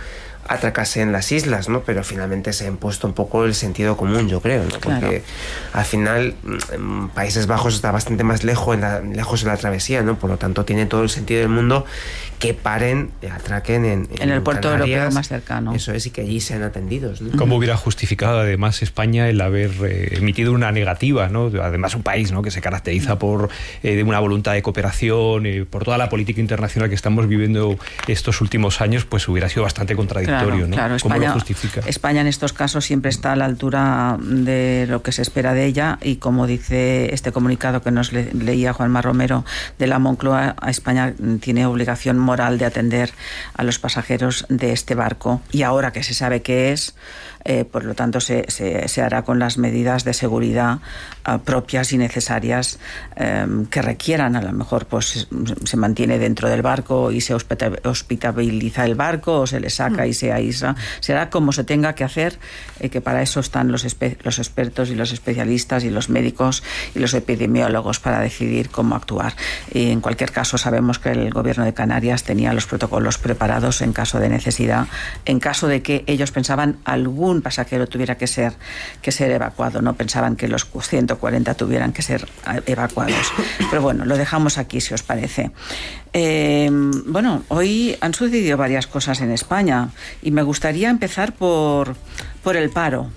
atracarse en las islas, ¿no? Pero finalmente se ha impuesto un poco el sentido común, yo creo, ¿no? Porque claro, al final Países Bajos está bastante más lejos en la, lejos en la travesía, ¿no? Por lo tanto tiene todo el sentido del mundo que paren, atraquen en, en, en el puerto Canarias, europeo más cercano. Eso es, y que allí sean atendidos, ¿no? ¿Cómo hubiera justificado además España el haber eh, emitido una negativa, ¿no? Además un país, ¿no?, que se caracteriza por eh, una voluntad de cooperación, eh, por toda la política internacional que estamos viviendo estos últimos años, pues hubiera sido bastante contradictorio, claro, ¿no? Claro, ¿Cómo España, lo justifica? España en estos casos siempre está a la altura de lo que se espera de ella, y como dice este comunicado que nos le, leía Juanma Romero de la Moncloa, a España tiene obligación moral de atender a los pasajeros de este barco, y ahora que se sabe qué es, eh, por lo tanto se, se, se hará con las medidas de seguridad uh, propias y necesarias eh, que requieran. A lo mejor pues se mantiene dentro del barco y se hospitaliza el barco, o se le saca mm. y se aísla. Será como se tenga que hacer, eh, que para eso están los, espe los expertos y los especialistas y los médicos y los epidemiólogos para decidir cómo actuar. Y en cualquier caso sabemos que el gobierno de Canarias tenía los protocolos preparados en caso de necesidad, en caso de que ellos pensaban algún pasajero tuviera que ser, que ser evacuado, no pensaban que los ciento cuarenta tuvieran que ser evacuados. Pero bueno, lo dejamos aquí si os parece. Eh, bueno, hoy han sucedido varias cosas en España y me gustaría empezar por, por el paro.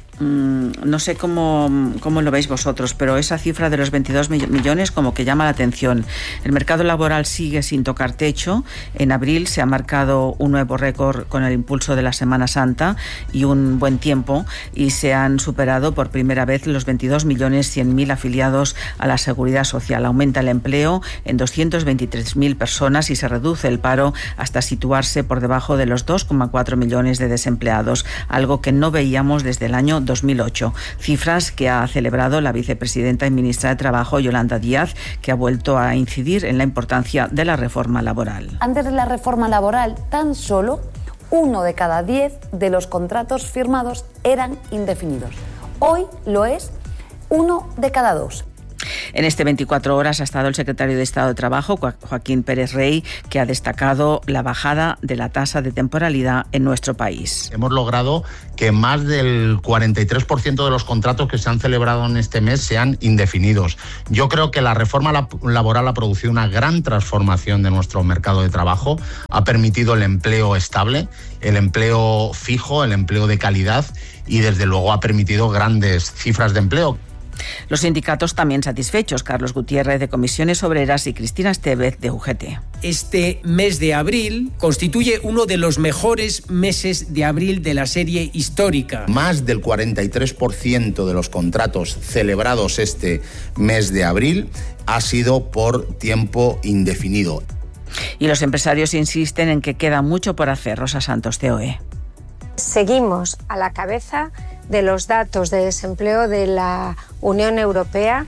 No sé cómo, cómo lo veis vosotros, pero esa cifra de los veintidós millones como que llama la atención. El mercado laboral sigue sin tocar techo. En abril se ha marcado un nuevo récord con el impulso de la Semana Santa y un buen tiempo, y se han superado por primera vez los veintidós millones cien mil afiliados a la Seguridad Social. Aumenta el empleo en doscientas veintitrés mil personas y se reduce el paro hasta situarse por debajo de los dos coma cuatro millones de desempleados, algo que no veíamos desde el año dos mil ocho. Cifras que ha celebrado la vicepresidenta y ministra de Trabajo, Yolanda Díaz, que ha vuelto a incidir en la importancia de la reforma laboral. Antes de la reforma laboral, tan solo uno de cada diez de los contratos firmados eran indefinidos. Hoy lo es uno de cada dos. En este veinticuatro horas ha estado el secretario de Estado de Trabajo, Joaquín Pérez Rey, que ha destacado la bajada de la tasa de temporalidad en nuestro país. Hemos logrado que más del cuarenta y tres por ciento de los contratos que se han celebrado en este mes sean indefinidos. Yo creo que la reforma laboral ha producido una gran transformación de nuestro mercado de trabajo, ha permitido el empleo estable, el empleo fijo, el empleo de calidad, y desde luego ha permitido grandes cifras de empleo. Los sindicatos también satisfechos. Carlos Gutiérrez, de Comisiones Obreras, y Cristina Estevez, de U G T. Este mes de abril constituye uno de los mejores meses de abril de la serie histórica. Más del cuarenta y tres por ciento de los contratos celebrados este mes de abril ha sido por tiempo indefinido. Y los empresarios insisten en que queda mucho por hacer. Rosa Santos, C O E. Seguimos a la cabeza de los datos de desempleo de la Unión Europea.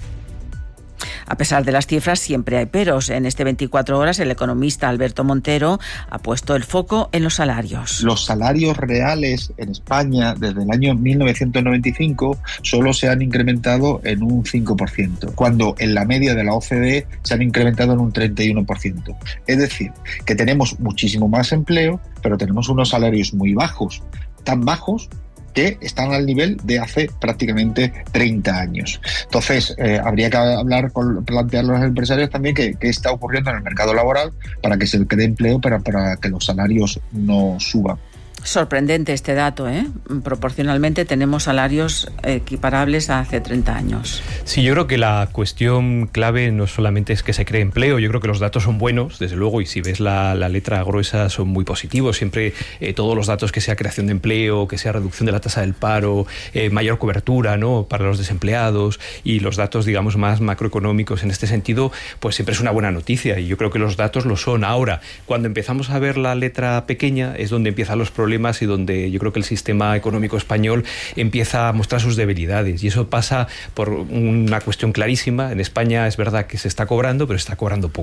A pesar de las cifras, siempre hay peros. En este veinticuatro horas, el economista Alberto Montero ha puesto el foco en los salarios. Los salarios reales en España desde el año mil novecientos noventa y cinco solo se han incrementado en un cinco por ciento, cuando en la media de la O C D E se han incrementado en un treinta y uno por ciento. Es decir, que tenemos muchísimo más empleo, pero tenemos unos salarios muy bajos, tan bajos que están al nivel de hace prácticamente treinta años. Entonces, eh, habría que hablar, con, plantear a los empresarios también qué está ocurriendo en el mercado laboral para que se cree empleo, para, para que los salarios no suban. Sorprendente este dato, ¿eh? Proporcionalmente tenemos salarios equiparables a hace treinta años. Sí, yo creo que la cuestión clave no solamente es que se cree empleo, yo creo que los datos son buenos, desde luego, y si ves la, la letra gruesa son muy positivos. Siempre eh, todos los datos, que sea creación de empleo, que sea reducción de la tasa del paro, eh, mayor cobertura, ¿no?, para los desempleados, y los datos, digamos, más macroeconómicos en este sentido, pues siempre es una buena noticia, y yo creo que los datos lo son. Ahora, cuando empezamos a ver la letra pequeña es donde empiezan los problemas y donde yo creo que el sistema económico español empieza a mostrar sus debilidades, y eso pasa por una cuestión clarísima. En España es verdad que se está cobrando, pero se está cobrando poco.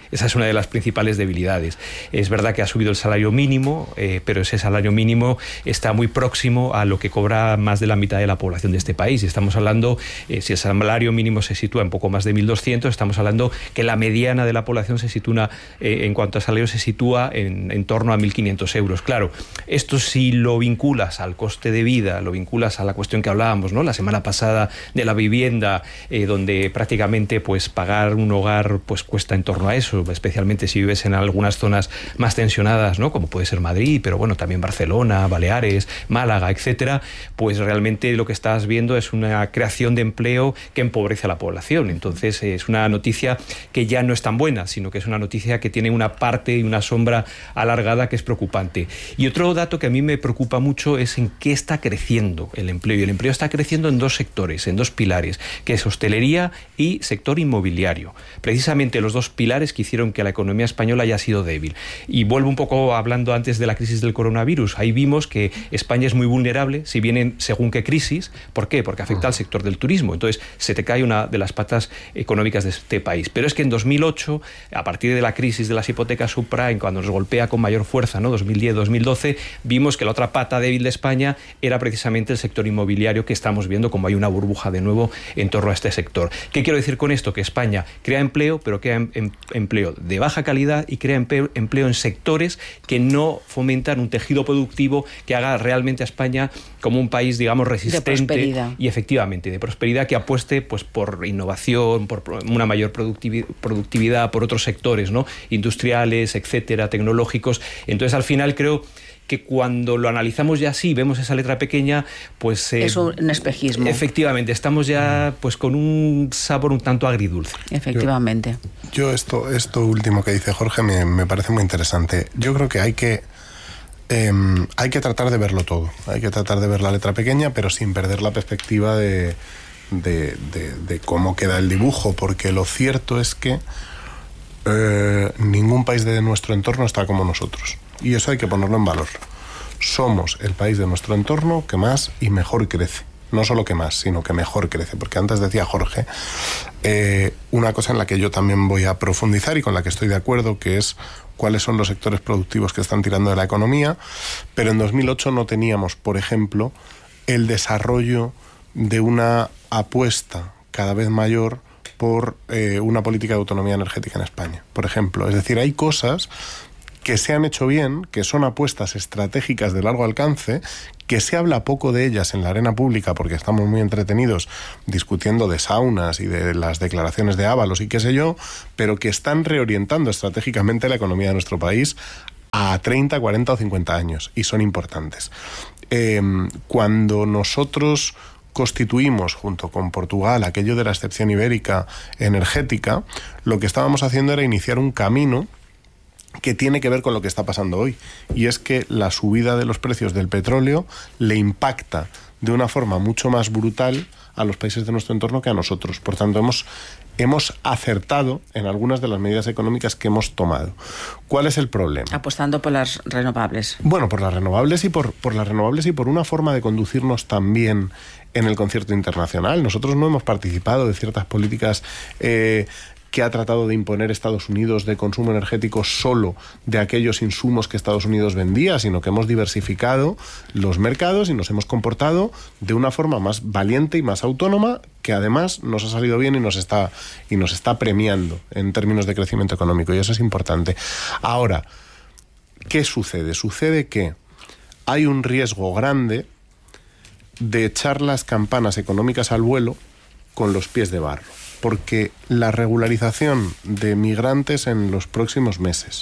Esa es una de las principales debilidades. Es verdad que ha subido el salario mínimo, eh, pero ese salario mínimo está muy próximo a lo que cobra más de la mitad de la población de este país. Y estamos hablando, eh, si el salario mínimo se sitúa en poco más de mil doscientos, estamos hablando que la mediana de la población se sitúa, eh, en cuanto a salario, se sitúa en, en torno a mil quinientos euros. Claro, esto si lo vinculas al coste de vida, lo vinculas a la cuestión que hablábamos, ¿no?, la semana pasada de la vivienda, eh, donde prácticamente pues pagar un hogar pues cuesta en torno a eso, especialmente si vives en algunas zonas más tensionadas, ¿no?, como puede ser Madrid, pero bueno, también Barcelona, Baleares, Málaga, etcétera, pues realmente lo que estás viendo es una creación de empleo que empobrece a la población. Entonces es una noticia que ya no es tan buena, sino que es una noticia que tiene una parte y una sombra alargada que es preocupante. Y otro dato que a mí me preocupa mucho es en qué está creciendo el empleo. Y el empleo está creciendo en dos sectores, en dos pilares, que es hostelería y sector inmobiliario. Precisamente los dos pilares que hicieron que la economía española haya sido débil. Y vuelvo un poco hablando antes de la crisis del coronavirus. Ahí vimos que España es muy vulnerable si vienen según qué crisis. ¿Por qué? Porque afecta al sector del turismo. Entonces se te cae una de las patas económicas de este país. Pero es que en dos mil ocho, a partir de la crisis de las hipotecas subprime, cuando nos golpea con mayor fuerza, ¿no?, dos mil diez, dos mil doce, vimos que la otra pata débil de España era precisamente el sector inmobiliario, que estamos viendo como hay una burbuja de nuevo en torno a este sector. ¿Qué quiero decir con esto? Que España crea empleo, pero crea em, em, empleo de baja calidad y crea empleo, empleo en sectores que no fomentan un tejido productivo que haga realmente a España como un país, digamos, resistente y efectivamente de prosperidad, que apueste pues por innovación, por una mayor productividad, por otros sectores, ¿no?, industriales, etcétera, tecnológicos. Entonces, al final creo que cuando lo analizamos ya así, vemos esa letra pequeña, pues... Eh, es un espejismo. Efectivamente, estamos ya pues con un sabor un tanto agridulce. Efectivamente. Yo, yo esto, esto último que dice Jorge me, me parece muy interesante. Yo creo que hay que... Eh, hay que tratar de verlo todo. Hay que tratar de ver la letra pequeña, pero sin perder la perspectiva de, de, de, de cómo queda el dibujo, porque lo cierto es que eh, ningún país de nuestro entorno está como nosotros. Y eso hay que ponerlo en valor. Somos el país de nuestro entorno que más y mejor crece. No solo que más, sino que mejor crece. Porque antes decía Jorge, eh, una cosa en la que yo también voy a profundizar y con la que estoy de acuerdo, que es cuáles son los sectores productivos que están tirando de la economía. Pero en dos mil ocho no teníamos, por ejemplo, el desarrollo de una apuesta cada vez mayor por eh, una política de autonomía energética en España, por ejemplo. Es decir, hay cosas que se han hecho bien, que son apuestas estratégicas de largo alcance, que se habla poco de ellas en la arena pública porque estamos muy entretenidos discutiendo de saunas y de las declaraciones de Ábalos y qué sé yo, pero que están reorientando estratégicamente la economía de nuestro país a treinta, cuarenta o cincuenta años, y son importantes. Eh, cuando nosotros constituimos junto con Portugal aquello de la excepción ibérica energética, lo que estábamos haciendo era iniciar un camino que tiene que ver con lo que está pasando hoy, y es que la subida de los precios del petróleo le impacta de una forma mucho más brutal a los países de nuestro entorno que a nosotros. Por tanto, hemos, hemos acertado en algunas de las medidas económicas que hemos tomado. ¿Cuál es el problema? Apostando por las renovables. Bueno, por las renovables y por, por las renovables y por una forma de conducirnos también en el concierto internacional. Nosotros no hemos participado de ciertas políticas eh, que ha tratado de imponer Estados Unidos de consumo energético solo de aquellos insumos que Estados Unidos vendía, sino que hemos diversificado los mercados y nos hemos comportado de una forma más valiente y más autónoma, que además nos ha salido bien y nos está, y nos está premiando en términos de crecimiento económico, y eso es importante. Ahora, ¿qué sucede? Sucede que hay un riesgo grande de echar las campanas económicas al vuelo con los pies de barro, porque la regularización de migrantes en los próximos meses,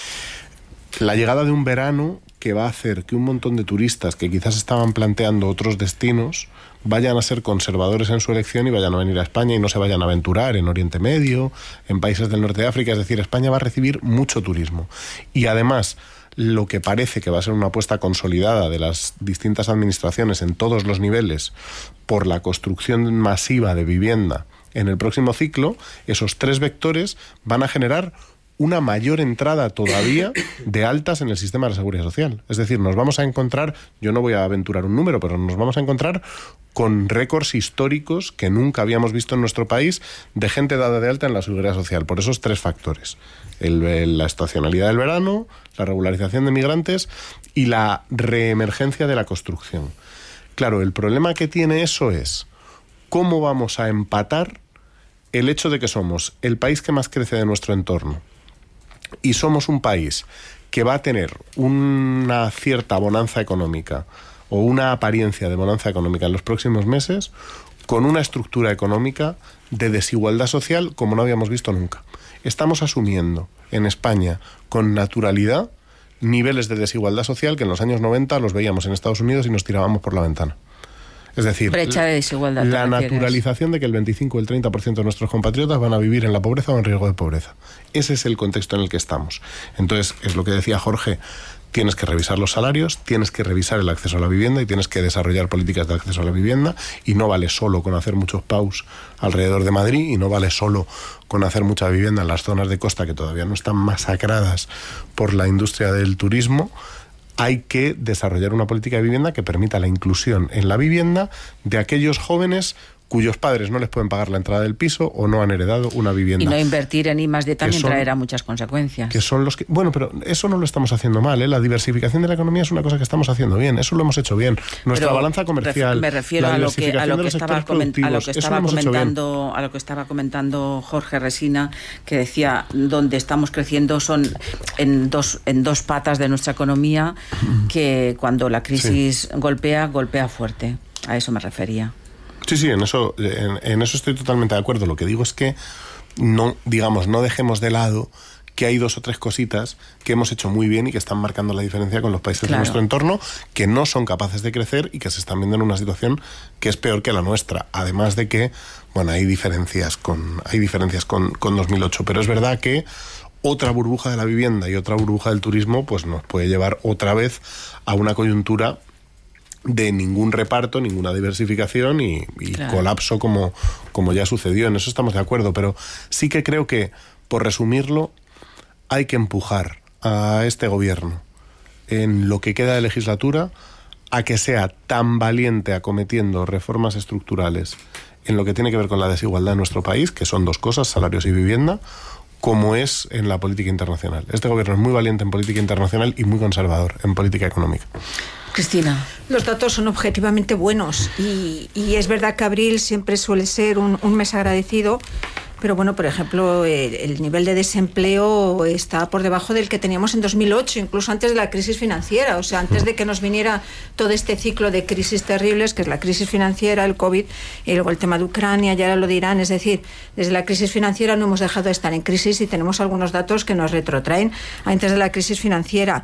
la llegada de un verano que va a hacer que un montón de turistas que quizás estaban planteando otros destinos vayan a ser conservadores en su elección y vayan a venir a España y no se vayan a aventurar en Oriente Medio, en países del norte de África. Es decir, España va a recibir mucho turismo. Y además, lo que parece que va a ser una apuesta consolidada de las distintas administraciones en todos los niveles por la construcción masiva de vivienda en el próximo ciclo, esos tres vectores van a generar una mayor entrada todavía de altas en el sistema de la Seguridad Social. Es decir, nos vamos a encontrar, yo no voy a aventurar un número, pero nos vamos a encontrar con récords históricos que nunca habíamos visto en nuestro país de gente dada de alta en la Seguridad Social, por esos tres factores. El, el, la estacionalidad del verano, la regularización de migrantes y la reemergencia de la construcción. Claro, el problema que tiene eso es cómo vamos a empatar el hecho de que somos el país que más crece de nuestro entorno y somos un país que va a tener una cierta bonanza económica o una apariencia de bonanza económica en los próximos meses, con una estructura económica de desigualdad social como no habíamos visto nunca. Estamos asumiendo en España con naturalidad niveles de desigualdad social que en los años noventa los veíamos en Estados Unidos y nos tirábamos por la ventana. Es decir, brecha de desigualdad, la naturalización de que el veinticinco o el treinta por ciento de nuestros compatriotas van a vivir en la pobreza o en riesgo de pobreza. Ese es el contexto en el que estamos. Entonces, es lo que decía Jorge, tienes que revisar los salarios, tienes que revisar el acceso a la vivienda y tienes que desarrollar políticas de acceso a la vivienda, y no vale solo con hacer muchos P A Us alrededor de Madrid, y no vale solo con hacer mucha vivienda en las zonas de costa que todavía no están masacradas por la industria del turismo. Hay que desarrollar una política de vivienda que permita la inclusión en la vivienda de aquellos jóvenes cuyos padres no les pueden pagar la entrada del piso o no han heredado una vivienda. Y no invertir en I más D también son, traerá muchas consecuencias. Que son los que, bueno, pero eso no lo estamos haciendo mal, ¿eh? La diversificación de la economía es una cosa que estamos haciendo bien, eso lo hemos hecho bien. Nuestra pero balanza comercial, me refiero la a lo que a lo que estaba, coment, a lo que estaba comentando, a lo que estaba comentando Jorge Resina, que decía donde estamos creciendo son en dos en dos patas de nuestra economía, que cuando la crisis sí. golpea, golpea fuerte. A eso me refería. Sí, sí, en eso, en, en eso estoy totalmente de acuerdo. Lo que digo es que no, digamos, no dejemos de lado que hay dos o tres cositas que hemos hecho muy bien y que están marcando la diferencia con los países claro. de nuestro entorno, que no son capaces de crecer y que se están viendo en una situación que es peor que la nuestra. Además de que, bueno, hay diferencias con, hay diferencias con, con dos mil ocho, pero es verdad que otra burbuja de la vivienda y otra burbuja del turismo pues nos puede llevar otra vez a una coyuntura de ningún reparto, ninguna diversificación y, y claro. colapso como, como ya sucedió. En eso estamos de acuerdo, pero sí que creo que, por resumirlo, hay que empujar a este gobierno en lo que queda de legislatura a que sea tan valiente acometiendo reformas estructurales en lo que tiene que ver con la desigualdad en nuestro país, que son dos cosas, salarios y vivienda, como es en la política internacional. Este gobierno es muy valiente en política internacional y muy conservador en política económica. Cristina. Los datos son objetivamente buenos y, y es verdad que abril siempre suele ser un, un mes agradecido, pero bueno, por ejemplo, el, el nivel de desempleo está por debajo del que teníamos en dos mil ocho, incluso antes de la crisis financiera, o sea, antes de que nos viniera todo este ciclo de crisis terribles, que es la crisis financiera, el COVID, y luego el tema de Ucrania, y ahora lo de Irán. Es decir, desde la crisis financiera no hemos dejado de estar en crisis y tenemos algunos datos que nos retrotraen antes de la crisis financiera.